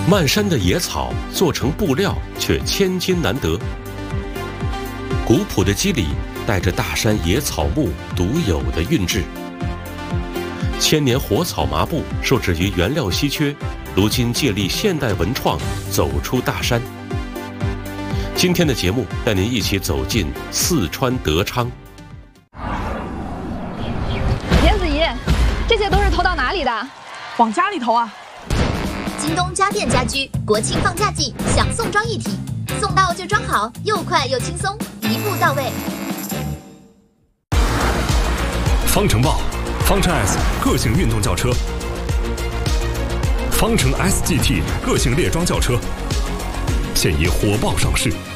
漫山的野草做成布料却千金难得。古朴的肌理带着大山野草木独有的韵致。千年火草麻布受制于原料稀缺，如今借力现代文创走出大山。今天的节目带您一起走进四川德昌。 严子怡，这些都是投到哪里的？ 往家里投啊！ 京东家电家居国庆放假季享送装一体，送到就装好，又快又轻松，一步到位。 方程豹、方程 S 个性运动轿车，方程 SGT 个性猎装轿车，现已火爆上市。